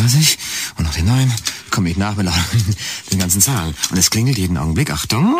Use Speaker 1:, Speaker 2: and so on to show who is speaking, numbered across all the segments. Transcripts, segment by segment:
Speaker 1: 38 und noch den 9. Komme ich nach mit den ganzen Zahlen. Und es klingelt jeden Augenblick. Achtung.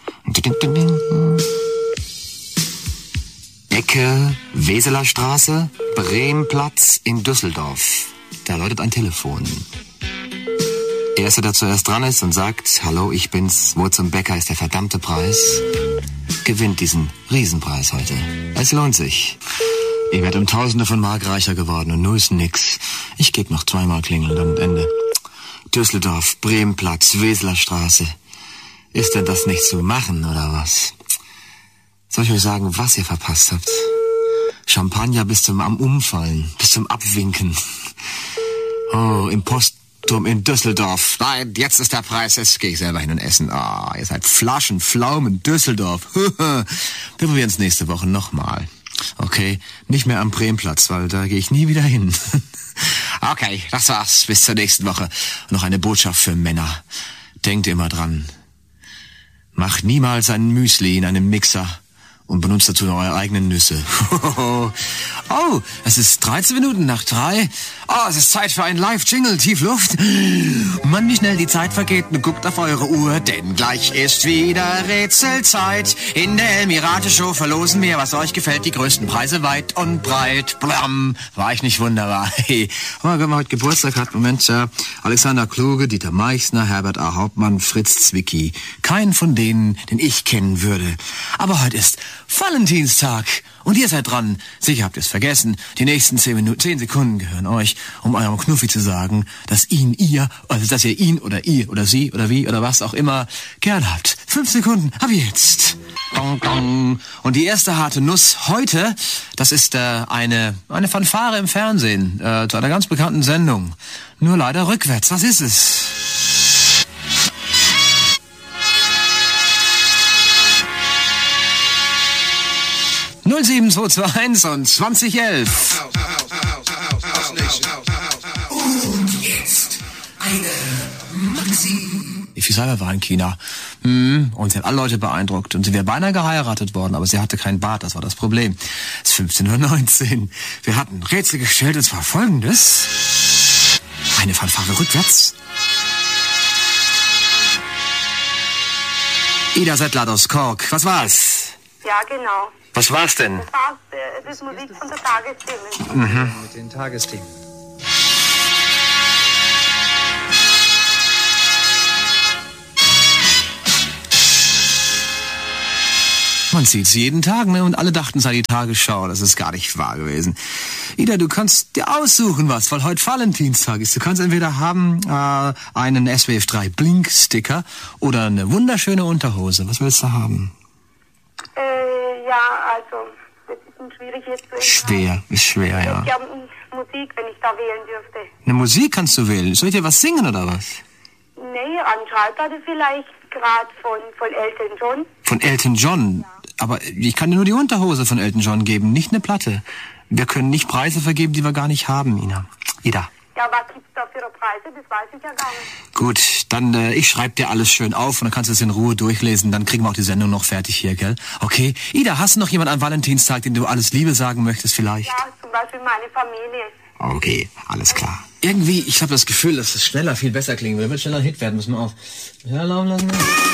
Speaker 1: Ecke Weseler Straße, Brehmplatz in Düsseldorf. Da läutet ein Telefon. Der Erste, der zuerst dran ist und sagt, hallo, ich bin's, wo zum Bäcker ist der verdammte Preis, gewinnt diesen Riesenpreis heute. Es lohnt sich. Ich werde um Tausende von Mark reicher geworden und nur ist nix. Ich gebe noch 2-mal klingeln, dann Ende. Düsseldorf, Brehmplatz, Weseler Straße. Ist denn das nicht zu machen, oder was? Soll ich euch sagen, was ihr verpasst habt? Champagner bis zum am Umfallen, bis zum Abwinken. Oh, im Postturm in Düsseldorf. Nein, jetzt ist der Preis, jetzt gehe ich selber hin und essen. Ah, ihr seid Flaschen, Pflaumen, Düsseldorf. Wir probieren es nächste Woche nochmal. Okay, nicht mehr am Brehmplatz, weil da gehe ich nie wieder hin. Okay, das war's. Bis zur nächsten Woche. Noch eine Botschaft für Männer. Denkt immer dran. Macht niemals ein Müsli in einem Mixer und benutzt dazu noch eure eigenen Nüsse. Oh, es ist 13 Minuten nach 3. Oh, es ist Zeit für einen Live-Jingle, Tiefluft. Mann, wie schnell die Zeit vergeht. Guckt auf eure Uhr, denn gleich ist wieder Rätselzeit. In der Elmirate-Show verlosen wir, was euch gefällt, die größten Preise weit und breit. Blam, war ich nicht wunderbar? Hey, wenn man heute Geburtstag hat, Moment, Alexander Kluge, Dieter Meichsner, Herbert A. Hauptmann, Fritz Zwicky. Kein von denen, den ich kennen würde. Aber heute ist Valentinstag. Und ihr seid dran. Sicher habt ihr es vergessen. Die nächsten 10 Sekunden gehören euch, um eurem Knuffi zu sagen, dass dass ihr ihn oder ihr oder sie oder wie oder was auch immer gern habt. 5 Sekunden, ab jetzt. Dong, dong. Und die erste harte Nuss heute, das ist eine Fanfare im Fernsehen, zu einer ganz bekannten Sendung. Nur leider rückwärts. Was ist es? Und 2011. Und jetzt eine Maxi. Die Fisala war in China. Und sie hat alle Leute beeindruckt. Und sie wäre beinahe geheiratet worden, aber sie hatte keinen Bart, das war das Problem. Es ist 15:19 Uhr. Wir hatten Rätsel gestellt, und zwar folgendes. Eine Fanfare rückwärts. Ida Settler aus Kork. Was war's?
Speaker 2: Ja, genau.
Speaker 1: Was war's denn?
Speaker 2: Das ist Musik von der Tagesthemen.
Speaker 3: Mit den Tagesthemen.
Speaker 1: Man sieht sie jeden Tag, ne? Und alle dachten, es sei die Tagesschau. Das ist gar nicht wahr gewesen. Ida, du kannst dir aussuchen was, weil heute Valentinstag ist. Du kannst entweder haben einen SWF 3 Blink-Sticker oder eine wunderschöne Unterhose. Was willst du haben?
Speaker 2: Ja, also, das ist schwierig jetzt zu entscheiden.
Speaker 1: Ist schwer, ja.
Speaker 2: Ja, Musik, wenn ich da wählen dürfte.
Speaker 1: Eine Musik kannst du wählen. Soll ich dir was singen oder was?
Speaker 2: Nee, an Schallplatte vielleicht gerade von Elton John.
Speaker 1: Von Elton John? Ja. Aber ich kann dir nur die Unterhose von Elton John geben, nicht eine Platte. Wir können nicht Preise vergeben, die wir gar nicht haben, Ida.
Speaker 2: Ja, was gibt's da für Preise? Das weiß ich ja gar nicht.
Speaker 1: Gut, dann ich schreib dir alles schön auf und dann kannst du es in Ruhe durchlesen. Dann kriegen wir auch die Sendung noch fertig hier, gell? Okay. Ida, hast du noch jemanden am Valentinstag, dem du alles Liebe sagen möchtest vielleicht?
Speaker 2: Ja, zum Beispiel meine Familie.
Speaker 1: Okay, alles klar. Irgendwie, ich habe das Gefühl, dass es schneller viel besser klingen wird. Wird schneller ein Hit werden, müssen wir auf. Ja, laufen lassen.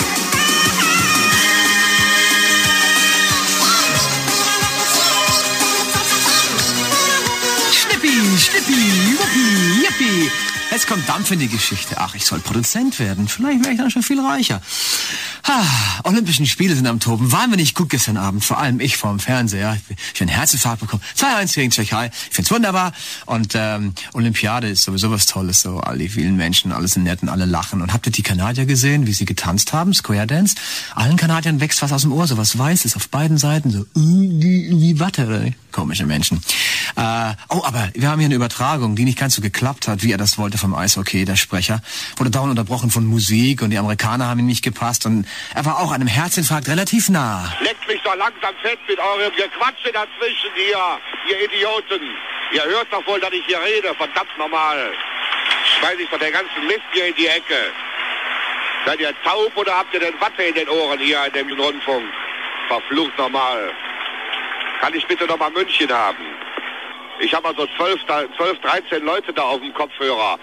Speaker 1: Schnippi, wuppi, yippie. Jetzt kommt Dampf in die Geschichte. Ach, ich soll Produzent werden. Vielleicht wäre ich dann schon viel reicher. Olympischen Spiele sind am Toben. Waren wir nicht gut gestern Abend? Vor allem ich vorm Fernseher. Ich habe einen Herzinfarkt bekommen. 2-1 gegen Tschechei. Ich find's wunderbar. Und Olympiade ist sowieso was Tolles. So all die vielen Menschen, alle sind nett und alle lachen. Und habt ihr die Kanadier gesehen, wie sie getanzt haben? Square Dance. Allen Kanadiern wächst was aus dem Ohr, so was Weißes auf beiden Seiten. So wie Watte. Oder? Komische Menschen. Aber wir haben hier eine Übertragung, die nicht ganz so geklappt hat, wie er das wollte vom Eishockey. Der Sprecher wurde dauernd unterbrochen von Musik und die Amerikaner haben ihm nicht gepasst. Und er war auch einem Herzinfarkt relativ nah.
Speaker 4: Leckt mich doch langsam fett mit eurem Gequatsche dazwischen hier, ihr Idioten. Ihr hört doch wohl, dass ich hier rede, verdammt normal. Schmeiß ich doch den ganzen Mist hier in die Ecke. Seid ihr taub oder habt ihr denn Watte in den Ohren hier in dem Rundfunk? Verflucht normal. Kann ich bitte nochmal München haben? Ich habe also 12, 13 Leute da auf dem Kopfhörer.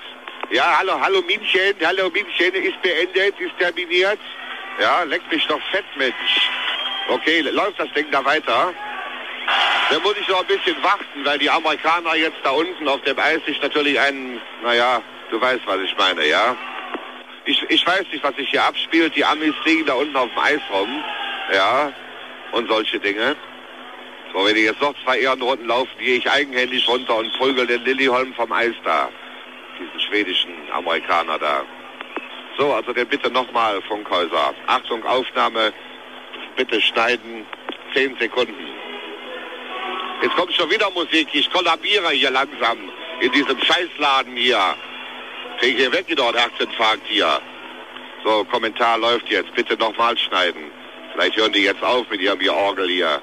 Speaker 4: Ja, hallo Minchen, ist beendet, ist terminiert. Ja, leckt mich doch fett, Mensch. Okay, läuft das Ding da weiter? Da muss ich noch ein bisschen warten, weil die Amerikaner jetzt da unten auf dem Eis sich natürlich du weißt, was ich meine, ja? Ich weiß nicht, was sich hier abspielt. Die Amis liegen da unten auf dem Eis rum, ja, und solche Dinge. So, wenn die jetzt noch 2 Ehrenrunden laufen, gehe ich eigenhändig runter und prügel den Lilliholm vom Eis da. Diesen schwedischen Amerikaner da. So, also den bitte nochmal, Funkhäuser. Achtung, Aufnahme, bitte schneiden, 10 Sekunden. Jetzt kommt schon wieder Musik, ich kollabiere hier langsam in diesem Scheißladen hier. Krieg ich hier weg, dort Herzinfarkt hier. So, Kommentar läuft jetzt, bitte nochmal schneiden. Vielleicht hören die jetzt auf mit ihrem Orgel hier.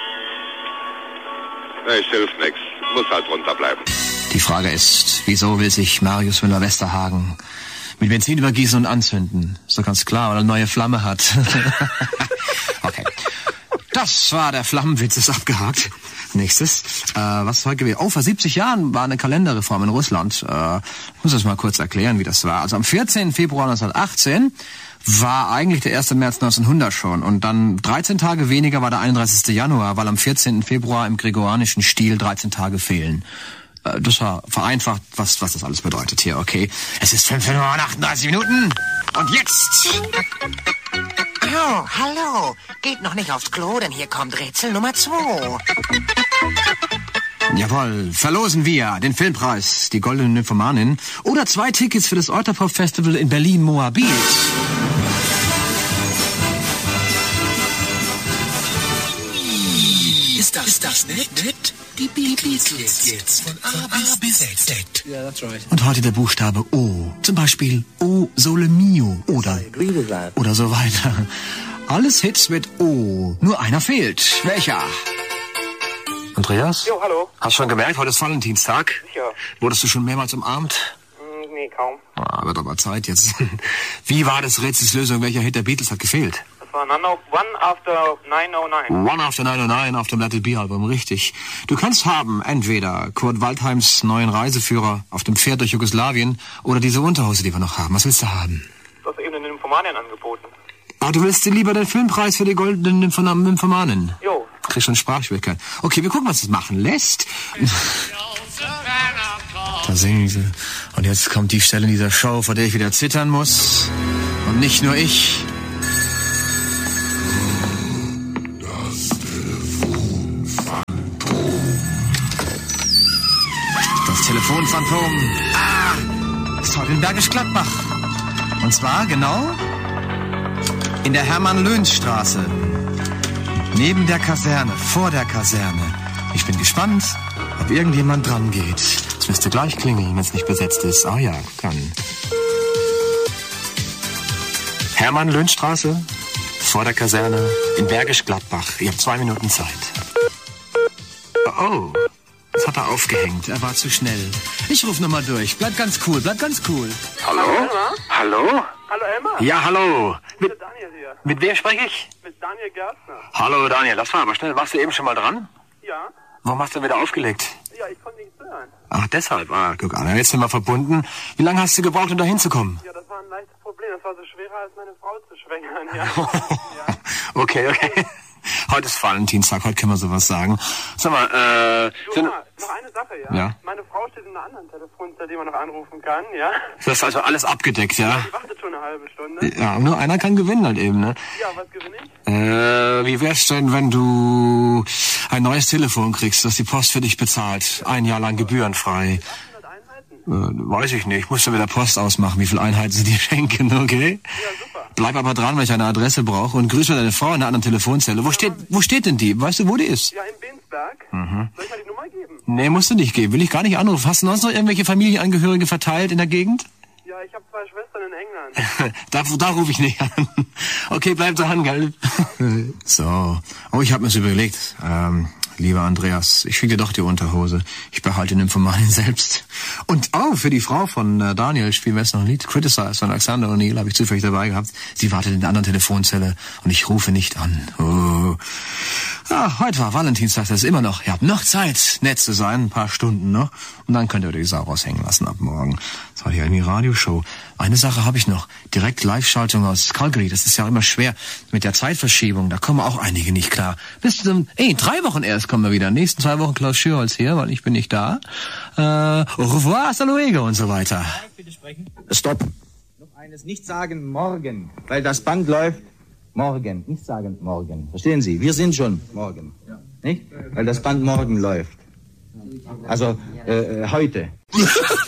Speaker 4: Es hilft nichts, muss halt runterbleiben.
Speaker 1: Die Frage ist, wieso will sich Marius Müller-Westerhagen mit Benzin übergießen und anzünden? Ist doch ganz klar, weil er eine neue Flamme hat. Okay. Das war der Flammenwitz, ist abgehakt. Nächstes. Was ist heute gewesen? Oh, vor 70 Jahren war eine Kalenderreform in Russland. Ich muss das mal kurz erklären, wie das war. Also am 14. Februar 1918 war eigentlich der 1. März 1900 schon. Und dann 13 Tage weniger war der 31. Januar, weil am 14. Februar im gregorianischen Stil 13 Tage fehlen. Das war vereinfacht, was das alles bedeutet hier, okay. Es ist 5 Uhr und 38 Minuten. Und jetzt...
Speaker 3: Oh, hallo. Geht noch nicht aufs Klo, denn hier kommt Rätsel Nummer 2.
Speaker 1: Jawohl, verlosen wir den Filmpreis, die Goldene Nymphomanin oder 2 Tickets für das Euterpop Festival in Berlin-Moabit.
Speaker 5: Ist das nett? Die Beatles jetzt von A bis Z.
Speaker 6: Yeah, that's right.
Speaker 1: Und heute der Buchstabe O. Zum Beispiel O Sole Mio oder so weiter. Alles Hits mit O. Nur einer fehlt. Welcher? Andreas?
Speaker 2: Jo, hallo.
Speaker 1: Hast schon gemerkt, heute ist Valentinstag?
Speaker 2: Ja.
Speaker 1: Wurdest du schon mehrmals umarmt?
Speaker 2: Nee, kaum.
Speaker 1: Wird aber Zeit jetzt. Wie war das Rätselslösung? Welcher Hit der Beatles hat gefehlt?
Speaker 2: Das war One After 909.
Speaker 1: One After 909 auf dem Let It Be Album, richtig. Du kannst haben entweder Kurt Waldheims neuen Reiseführer auf dem Pferd durch Jugoslawien oder diese Unterhose, die wir noch haben. Was willst du haben?
Speaker 2: Du hast eben eine Nymphomanin angeboten.
Speaker 1: Ah, du willst dir lieber den Filmpreis für die Goldene Nymphomanin?
Speaker 2: Jo.
Speaker 1: Kriegst schon Sprachschwierigkeiten. Okay, wir gucken, was es machen lässt. Da singen sie. Und jetzt kommt die Stelle in dieser Show, vor der ich wieder zittern muss. Und nicht nur ich. Das Telefonphantom. Ist heute in Bergisch Gladbach. Und zwar genau in der Hermann-Löns-Straße. Neben der Kaserne, vor der Kaserne. Ich bin gespannt, ob irgendjemand dran geht. Es müsste gleich klingeln, wenn es nicht besetzt ist. Ah ja, kann. Hermann-Löns-Straße, vor der Kaserne, in Bergisch Gladbach. Ihr habt 2 Minuten Zeit. Oh, jetzt hat er aufgehängt. Er war zu schnell. Ich rufe nochmal durch. Bleib ganz cool, bleib ganz cool.
Speaker 4: Hallo? Hallo?
Speaker 2: Hallo, Elmar.
Speaker 1: Ja, hallo.
Speaker 2: Mit Daniel hier.
Speaker 1: Mit wem spreche ich?
Speaker 2: Mit Daniel Gerstner.
Speaker 1: Hallo Daniel, das war aber schnell. Warst du eben schon mal dran?
Speaker 2: Ja.
Speaker 1: Warum hast du wieder aufgelegt?
Speaker 2: Ja, ich konnte nichts hören.
Speaker 1: Ach, deshalb. Ah, guck an, jetzt sind wir verbunden. Wie lange hast du gebraucht, um da hinzukommen?
Speaker 2: Ja, das war ein leichtes Problem. Das war so schwerer, als meine Frau zu schwängern. Ja.
Speaker 1: Okay. Heute ist Valentinstag, heute können wir sowas sagen. Sag mal,
Speaker 2: Du, noch eine Sache, ja?
Speaker 1: Ja.
Speaker 2: Meine Frau steht in einer anderen Telefonzelle, die man noch anrufen kann, ja?
Speaker 1: das ist also alles abgedeckt, ja?
Speaker 2: Die wartet schon eine halbe Stunde.
Speaker 1: Ja, nur einer kann gewinnen halt eben, ne?
Speaker 2: Ja, was gewinne ich?
Speaker 1: Wie wär's denn, wenn du ein neues Telefon kriegst, das die Post für dich bezahlt? 1 Jahr lang gebührenfrei.
Speaker 2: 800 Einheiten?
Speaker 1: Weiß ich nicht. Ich muss schon wieder Post ausmachen, wie viele Einheiten sie dir schenken, okay?
Speaker 2: Ja, super.
Speaker 1: Bleib aber dran, weil ich eine Adresse brauche und grüß mal deine Frau in der anderen Telefonzelle. Wo steht denn die? Weißt du, wo die ist?
Speaker 2: Ja, in Bensberg. Soll ich mal die Nummer geben?
Speaker 1: Nee, musst du nicht geben. Will ich gar nicht anrufen. Hast du sonst noch irgendwelche Familienangehörige verteilt in der Gegend?
Speaker 2: Ja, ich habe 2 Schwestern in England.
Speaker 1: Da rufe ich nicht an. Okay, bleib dran, gell? So. Oh, ich habe mir's überlegt. Lieber Andreas, ich schicke dir doch die Unterhose. Ich behalte den Nymphomanin selbst. Und für die Frau von Daniel spielen wir jetzt noch ein Lied. Criticize von Alexander O'Neill habe ich zufällig dabei gehabt. Sie wartet in der anderen Telefonzelle und ich rufe nicht an. Oh. Ja, heute war Valentinstag, das ist immer noch. Ihr habt noch Zeit, nett zu sein, ein paar Stunden noch. Und dann könnt ihr die Sau raushängen lassen ab morgen. Das war ja irgendwie Radioshow. Eine Sache habe ich noch. Direkt Live-Schaltung aus Calgary. Das ist ja auch immer schwer mit der Zeitverschiebung. Da kommen auch einige nicht klar. Bis zum, 3 Wochen erst kommen wir wieder. Nächsten 2 Wochen Klaus Schürholz hier, weil ich bin nicht da. Au revoir, hasta luego und so weiter.
Speaker 6: Bitte sprechen.
Speaker 7: Stopp.
Speaker 6: Noch eines, nicht sagen morgen, weil das Band läuft. Morgen, nicht sagen morgen. Verstehen Sie? Wir sind schon morgen. Ja. Nicht? Weil das Band morgen läuft. Also heute.